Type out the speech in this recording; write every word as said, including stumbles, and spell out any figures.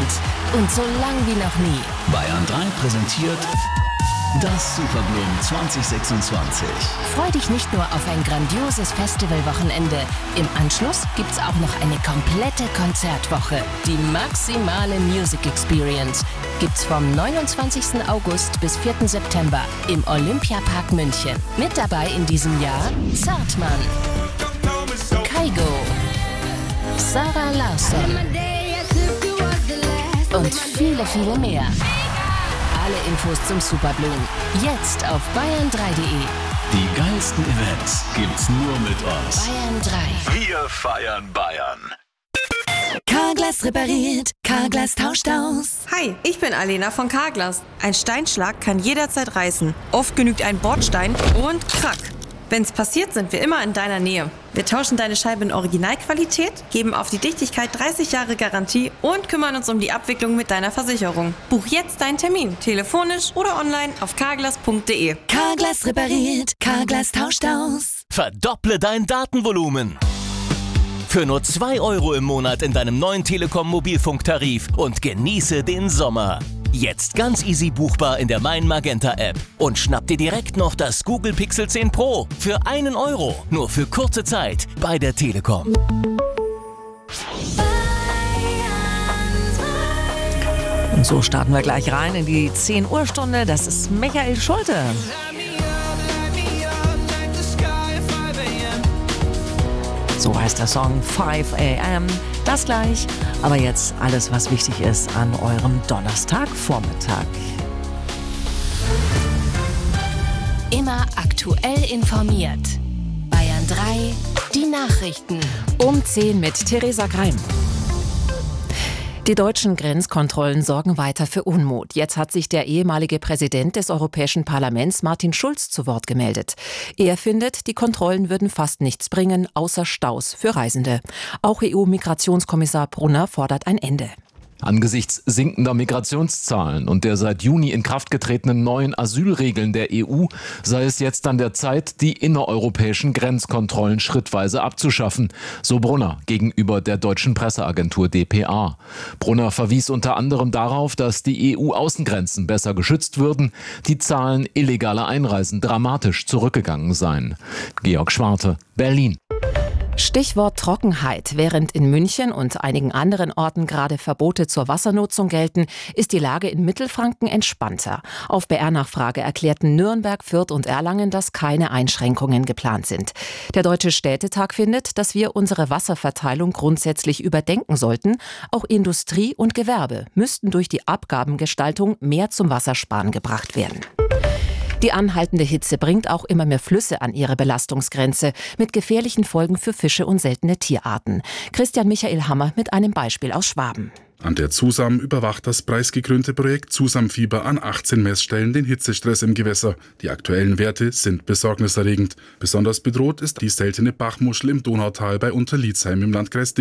und so lang wie noch nie. Bayern drei präsentiert das Superbloom zwanzig sechsundzwanzig. Freu dich nicht nur auf ein grandioses Festivalwochenende. Im Anschluss gibt's auch noch eine komplette Konzertwoche. Die maximale Music Experience gibt's vom neunundzwanzigsten August bis vierten September im Olympiapark München. Mit dabei in diesem Jahr Zartmann, Kygo, Sarah Larsson und viele, viele mehr. Alle Infos zum Superbloom jetzt auf bayern drei punkt de. Die geilsten Events gibt's nur mit uns. Bayern drei. Wir feiern Bayern. Carglass repariert, Carglass tauscht aus. Hi, ich bin Alena von Carglass. Ein Steinschlag kann jederzeit reißen. Oft genügt ein Bordstein und krack. Wenn's passiert, sind wir immer in deiner Nähe. Wir tauschen deine Scheibe in Originalqualität, geben auf die Dichtigkeit dreißig Jahre Garantie und kümmern uns um die Abwicklung mit deiner Versicherung. Buch jetzt deinen Termin, telefonisch oder online auf carglass punkt de. Carglass repariert, Carglass tauscht aus. Verdopple dein Datenvolumen. Für nur zwei Euro im Monat in deinem neuen Telekom-Mobilfunktarif und genieße den Sommer. Jetzt ganz easy buchbar in der Mein Magenta App. Und schnapp dir direkt noch das Google Pixel zehn Pro für einen Euro. Nur für kurze Zeit bei der Telekom. Und so starten wir gleich rein in die zehn Uhr Stunde. Das ist Michael Schulte. So heißt der Song five a m. Das gleich. Aber jetzt alles, was wichtig ist an eurem Donnerstagvormittag. Immer aktuell informiert. Bayern drei, die Nachrichten. Um zehn mit Theresa Greim. Die deutschen Grenzkontrollen sorgen weiter für Unmut. Jetzt hat sich der ehemalige Präsident des Europäischen Parlaments, Martin Schulz, zu Wort gemeldet. Er findet, die Kontrollen würden fast nichts bringen, außer Staus für Reisende. Auch E U-Migrationskommissar Brunner fordert ein Ende. Angesichts sinkender Migrationszahlen und der seit Juni in Kraft getretenen neuen Asylregeln der E U sei es jetzt an der Zeit, die innereuropäischen Grenzkontrollen schrittweise abzuschaffen, so Brunner gegenüber der deutschen Presseagentur D P A. Brunner verwies unter anderem darauf, dass die E U-Außengrenzen besser geschützt würden, die Zahlen illegaler Einreisen dramatisch zurückgegangen seien. Georg Schwarte, Berlin. Stichwort Trockenheit. Während in München und einigen anderen Orten gerade Verbote zur Wassernutzung gelten, ist die Lage in Mittelfranken entspannter. Auf B R-Nachfrage erklärten Nürnberg, Fürth und Erlangen, dass keine Einschränkungen geplant sind. Der Deutsche Städtetag findet, dass wir unsere Wasserverteilung grundsätzlich überdenken sollten. Auch Industrie und Gewerbe müssten durch die Abgabengestaltung mehr zum Wassersparen gebracht werden. Die anhaltende Hitze bringt auch immer mehr Flüsse an ihre Belastungsgrenze mit gefährlichen Folgen für Fische und seltene Tierarten. Christian Michael Hammer mit einem Beispiel aus Schwaben. An der Zusam überwacht das preisgekrönte Projekt Zusamfieber an achtzehn Messstellen den Hitzestress im Gewässer. Die aktuellen Werte sind besorgniserregend. Besonders bedroht ist die seltene Bachmuschel im Donautal bei Unterlietzheim im Landkreis